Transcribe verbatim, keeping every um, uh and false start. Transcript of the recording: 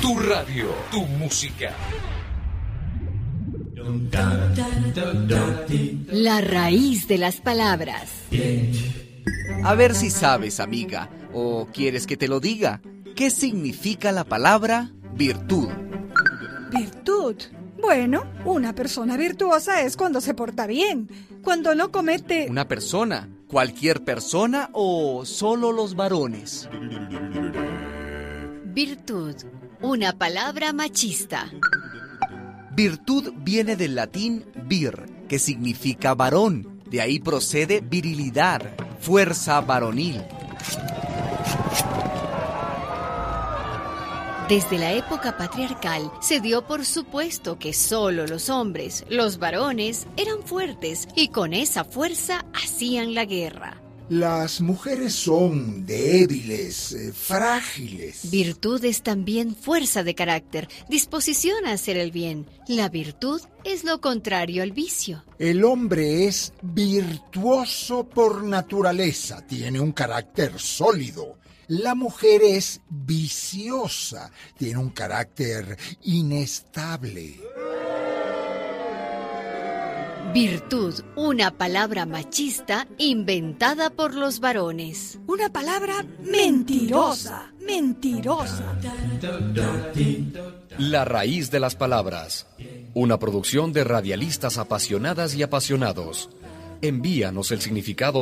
Tu radio, tu música. La raíz de las palabras. A ver si sabes, amiga, o quieres que te lo diga. ¿Qué significa la palabra virtud? ¿Virtud? Bueno, una persona virtuosa es cuando se porta bien, cuando no comete... ¿Una persona? ¿Cualquier persona o solo los varones? Virtud, una palabra machista. Virtud viene del latín vir, que significa varón. De ahí procede virilidad, fuerza varonil. Desde la época patriarcal se dio por supuesto que solo los hombres, los varones, eran fuertes y con esa fuerza hacían la guerra. Las mujeres son débiles, eh, frágiles. Virtud es también fuerza de carácter, disposición a hacer el bien. La virtud es lo contrario al vicio. El hombre es virtuoso por naturaleza, tiene un carácter sólido. La mujer es viciosa, tiene un carácter inestable. Virtud, una palabra machista inventada por los varones. Una palabra mentirosa, mentirosa. La raíz de las palabras. Una producción de radialistas apasionadas y apasionados. Envíanos el significado